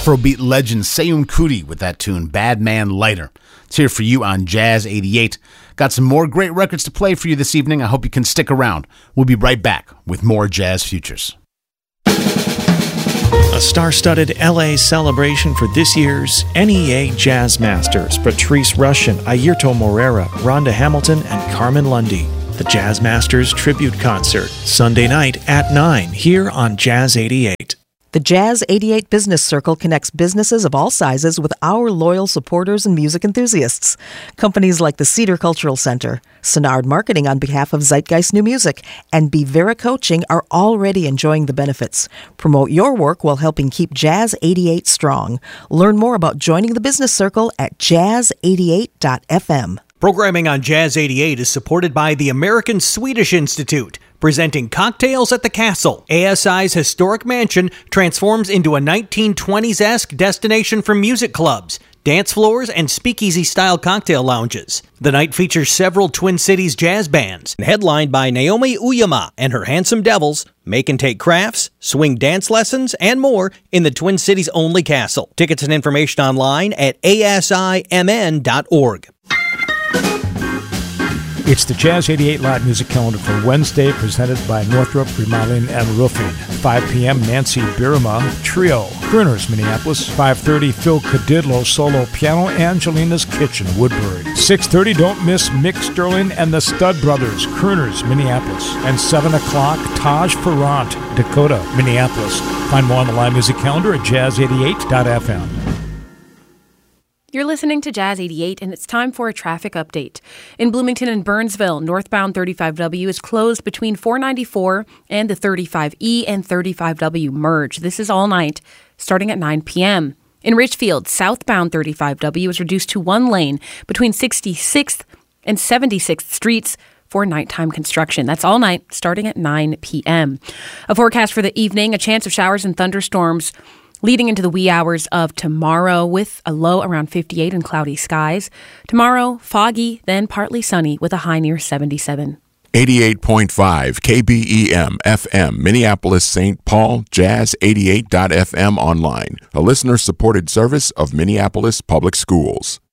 Afrobeat legend Seun Kuti with that tune, Bad Man Lighter. It's here for you on Jazz 88. Got some more great records to play for you this evening. I hope you can stick around. We'll be right back with more Jazz Futures. A star-studded LA celebration for this year's NEA Jazz Masters. Patrice Rushen, Airto Moreira, Rhonda Hamilton, and Carmen Lundy. The Jazz Masters Tribute Concert, Sunday night at 9, here on Jazz 88. The Jazz 88 Business Circle connects businesses of all sizes with our loyal supporters and music enthusiasts. Companies like the Cedar Cultural Center, Sonard Marketing on behalf of Zeitgeist New Music, and Bivera Coaching are already enjoying the benefits. Promote your work while helping keep Jazz 88 strong. Learn more about joining the Business Circle at jazz88.fm. Programming on Jazz 88 is supported by the American Swedish Institute, presenting Cocktails at the Castle. ASI's historic mansion transforms into a 1920s-esque destination for music clubs, dance floors, and speakeasy-style cocktail lounges. The night features several Twin Cities jazz bands, headlined by Naomi Uyama and her Handsome Devils, make and take crafts, swing dance lessons, and more in the Twin Cities only castle. Tickets and information online at asimn.org. It's the Jazz 88 Live Music Calendar for Wednesday, presented by Northrop Remodeling and Roofing. 5 p.m., Nancy Birama Trio, Crooners, Minneapolis. 5:30, Phil Cadidlo Solo Piano, Angelina's Kitchen, Woodbury. 6:30, don't miss Mick Sterling and the Stud Brothers, Crooners, Minneapolis. And 7 o'clock, Taj Farrant, Dakota, Minneapolis. Find more on the Live Music Calendar at jazz88.fm. You're listening to Jazz 88, and it's time for a traffic update. In Bloomington and Burnsville, northbound 35W is closed between 494 and the 35E and 35W merge. This is all night, starting at 9 p.m. In Richfield, southbound 35W is reduced to one lane between 66th and 76th Streets for nighttime construction. That's all night, starting at 9 p.m. A forecast for the evening, a chance of showers and thunderstorms leading into the wee hours of tomorrow with a low around 58 and cloudy skies. Tomorrow, foggy, then partly sunny with a high near 77. 88.5 KBEM FM, Minneapolis, St. Paul, Jazz88.fm online, a listener-supported service of Minneapolis Public Schools.